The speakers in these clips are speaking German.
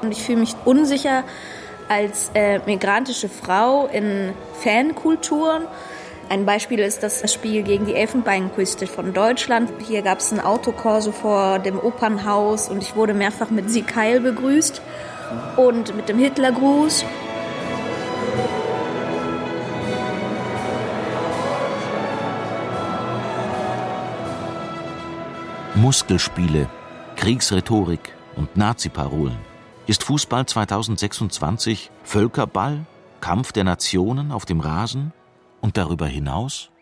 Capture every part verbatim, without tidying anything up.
und ich fühle mich unsicher als äh, migrantische Frau in Fankulturen. Ein Beispiel ist das Spiel gegen die Elfenbeinküste von Deutschland. Hier gab es ein Autokorso vor dem Opernhaus und ich wurde mehrfach mit Sieg Heil begrüßt und mit dem Hitlergruß. Muskelspiele, Kriegsrhetorik und Nazi-Parolen. Ist Fußball zweitausendsechsundzwanzig Völkerball, Kampf der Nationen auf dem Rasen und darüber hinaus?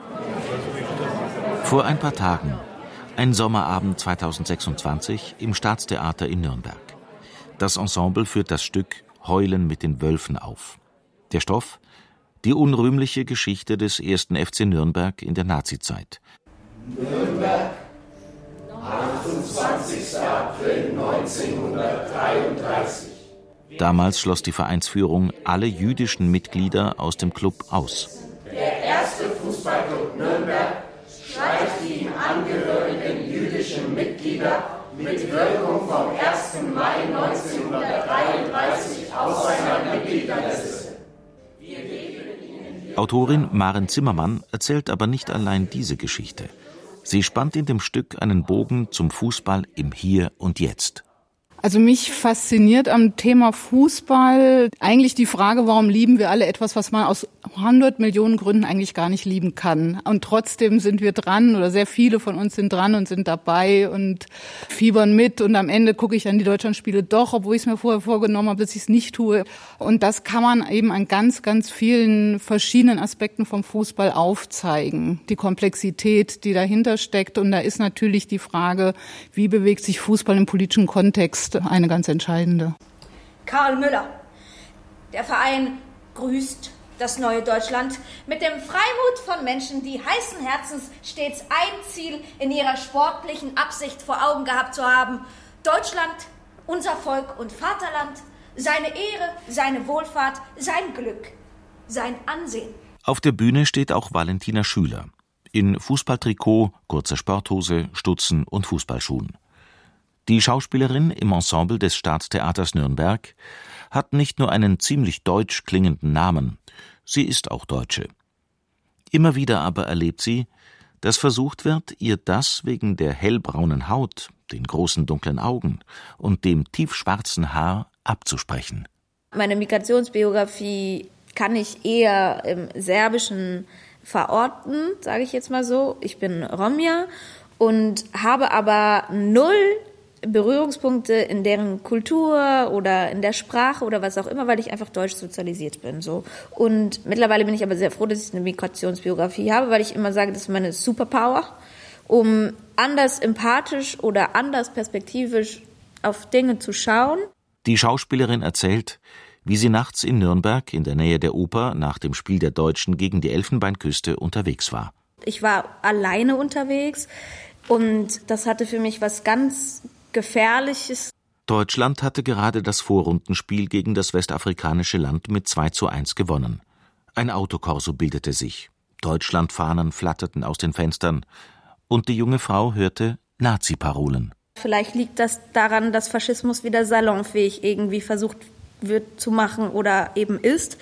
Vor ein paar Tagen, ein Sommerabend zweitausendsechsundzwanzig im Staatstheater in Nürnberg. Das Ensemble führt das Stück Heulen mit den Wölfen auf. Der Stoff? Die unrühmliche Geschichte des ersten F C Nürnberg in der Nazizeit. Nürnberg, achtundzwanzigster April neunzehnhundertdreiunddreißig. Damals schloss die Vereinsführung alle jüdischen Mitglieder aus dem Club aus. Der erste Fußballclub Nürnberg streicht die ihm angehörigen jüdischen Mitglieder mit Wirkung vom ersten Mai neunzehnhundertdreiunddreißig aus seiner Mitgliederliste. Autorin Maren Zimmermann erzählt aber nicht allein diese Geschichte. Sie spannt in dem Stück einen Bogen zum Fußball im Hier und Jetzt. Also mich fasziniert am Thema Fußball eigentlich die Frage, warum lieben wir alle etwas, was man aus hundert Millionen Gründen eigentlich gar nicht lieben kann. Und trotzdem sind wir dran oder sehr viele von uns sind dran und sind dabei und fiebern mit. Und am Ende gucke ich dann die Deutschlandspiele doch, obwohl ich es mir vorher vorgenommen habe, dass ich es nicht tue. Und das kann man eben an ganz, ganz vielen verschiedenen Aspekten vom Fußball aufzeigen. Die Komplexität, die dahinter steckt. Und da ist natürlich die Frage, wie bewegt sich Fußball im politischen Kontext, eine ganz entscheidende. Karl Müller. Der Verein grüßt das neue Deutschland mit dem Freimut von Menschen, die heißen Herzens stets ein Ziel in ihrer sportlichen Absicht vor Augen gehabt zu haben. Deutschland, unser Volk und Vaterland, seine Ehre, seine Wohlfahrt, sein Glück, sein Ansehen. Auf der Bühne steht auch Valentina Schüler. In Fußballtrikot, kurzer Sporthose, Stutzen und Fußballschuhen. Die Schauspielerin im Ensemble des Staatstheaters Nürnberg hat nicht nur einen ziemlich deutsch klingenden Namen, sie ist auch Deutsche. Immer wieder aber erlebt sie, dass versucht wird, ihr das wegen der hellbraunen Haut, den großen dunklen Augen und dem tiefschwarzen Haar abzusprechen. Meine Migrationsbiografie kann ich eher im Serbischen verorten, sage ich jetzt mal so. Ich bin Romja und habe aber null Berührungspunkte in deren Kultur oder in der Sprache oder was auch immer, weil ich einfach deutsch sozialisiert bin. So. Und mittlerweile bin ich aber sehr froh, dass ich eine Migrationsbiografie habe, weil ich immer sage, das ist meine Superpower, um anders empathisch oder anders perspektivisch auf Dinge zu schauen. Die Schauspielerin erzählt, wie sie nachts in Nürnberg in der Nähe der Oper nach dem Spiel der Deutschen gegen die Elfenbeinküste unterwegs war. Ich war alleine unterwegs und das hatte für mich was ganz Gefährliches. Deutschland hatte gerade das Vorrundenspiel gegen das westafrikanische Land mit zwei zu eins gewonnen. Ein Autokorso bildete sich. Deutschlandfahnen flatterten aus den Fenstern. Und die junge Frau hörte Nazi-Parolen. Vielleicht liegt das daran, dass Faschismus wieder salonfähig irgendwie versucht wird zu machen oder eben ist.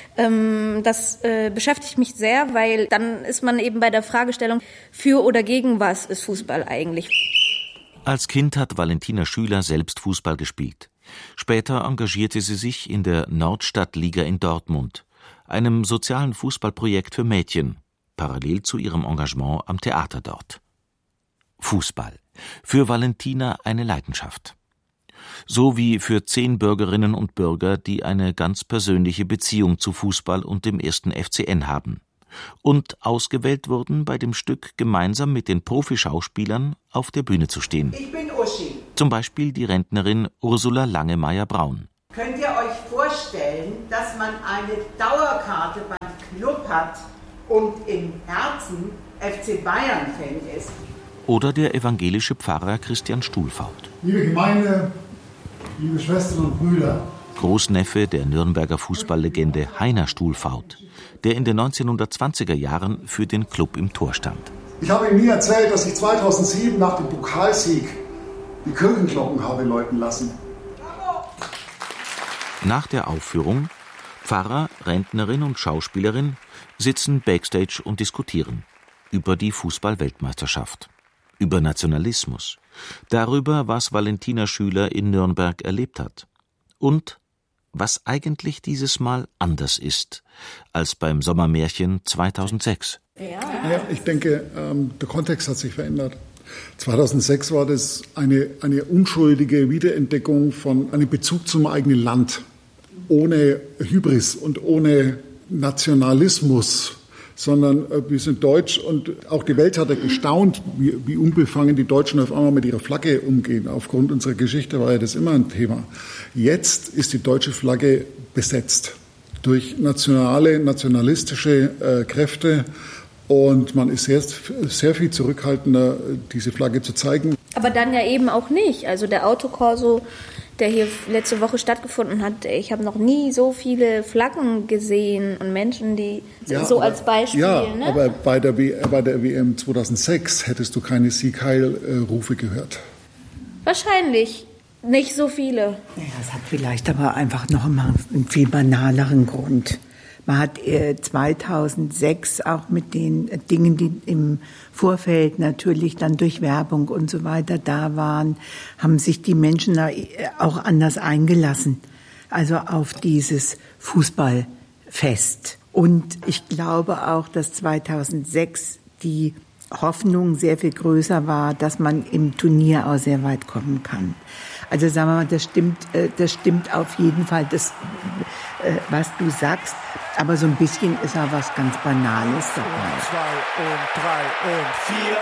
Das beschäftigt mich sehr, weil dann ist man eben bei der Fragestellung, für oder gegen was ist Fußball eigentlich? Als Kind hat Valentina Schüler selbst Fußball gespielt. Später engagierte sie sich in der Nordstadtliga in Dortmund, einem sozialen Fußballprojekt für Mädchen, parallel zu ihrem Engagement am Theater dort. Fußball. Für Valentina eine Leidenschaft. So wie für zehn Bürgerinnen und Bürger, die eine ganz persönliche Beziehung zu Fußball und dem ersten F C N haben. Und ausgewählt wurden, bei dem Stück gemeinsam mit den Profischauspielern auf der Bühne zu stehen. Ich bin Uschi. Zum Beispiel die Rentnerin Ursula Langemeier-Braun. Könnt ihr euch vorstellen, dass man eine Dauerkarte beim Club hat und im Herzen F C Bayern-Fan ist? Oder der evangelische Pfarrer Christian Stuhlfaut. Liebe Gemeinde, liebe Schwestern und Brüder. Großneffe der Nürnberger Fußballlegende Heiner Stuhlfaut, der in den neunzehnhundertzwanziger Jahren für den Club im Tor stand. Ich habe ihm nie erzählt, dass ich zweitausendsieben nach dem Pokalsieg die Kirchenglocken habe läuten lassen. Nach der Aufführung, Pfarrer, Rentnerin und Schauspielerin sitzen backstage und diskutieren über die Fußball-Weltmeisterschaft, über Nationalismus, darüber, was Valentina Schüler in Nürnberg erlebt hat und was eigentlich dieses Mal anders ist als beim Sommermärchen zweitausendsechs. Ja, ich denke, ähm, der Kontext hat sich verändert. zweitausendsechs war das eine, eine unschuldige Wiederentdeckung von einem Bezug zum eigenen Land, ohne Hybris und ohne Nationalismus, sondern äh, wir sind deutsch und auch die Welt hat ja gestaunt, wie, wie unbefangen die Deutschen auf einmal mit ihrer Flagge umgehen. Aufgrund unserer Geschichte war ja das immer ein Thema. Jetzt ist die deutsche Flagge besetzt durch nationale, nationalistische äh, Kräfte. Und man ist sehr, sehr viel zurückhaltender, diese Flagge zu zeigen. Aber dann ja eben auch nicht. Also der Autokorso, der hier letzte Woche stattgefunden hat, ich habe noch nie so viele Flaggen gesehen und Menschen, die ja, so aber, als Beispiel. Ja, ne? aber bei der, bei der W M zweitausendsechs hättest du keine Sieg-Heil-Rufe gehört. Wahrscheinlich. Nicht so viele. Naja, es hat vielleicht aber einfach noch mal einen viel banaleren Grund. Man hat äh, zweitausendsechs auch mit den äh, Dingen, die im Vorfeld natürlich dann durch Werbung und so weiter da waren, haben sich die Menschen da äh, auch anders eingelassen. Also auf dieses Fußballfest. Und ich glaube auch, dass zweitausendsechs die Hoffnung sehr viel größer war, dass man im Turnier auch sehr weit kommen kann. Also sagen wir mal, das stimmt, äh, das stimmt auf jeden Fall, das, äh, was du sagst. Aber so ein bisschen ist auch was ganz Banales dabei. Und zwei und drei und vier.